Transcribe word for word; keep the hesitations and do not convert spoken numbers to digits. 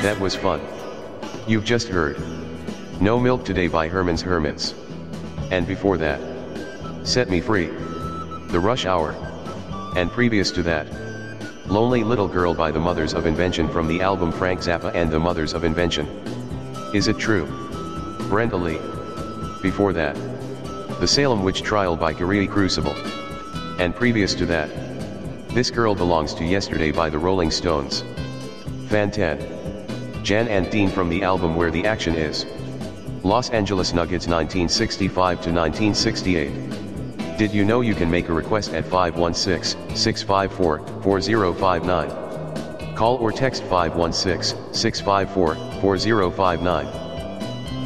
That was fun. You've just heard No Milk Today by Herman's Hermits. And before that, Set Me Free, The Rush Hour. And previous to that, Lonely Little Girl by the Mothers of Invention from the album Frank Zappa and the Mothers of Invention. Is It True? Brenda Lee. Before that, The Salem Witch Trial by Kyrie Crucible. And previous to that, This Girl Belongs to Yesterday by the Rolling Stones. Fan ten. Jan and Dean from the album Where the Action Is. Los Angeles Nuggets nineteen sixty-five to nineteen sixty-eight. Did you know you can make a request at five one six, six five four, four zero five nine? Call or text five one six, six five four, four zero five nine.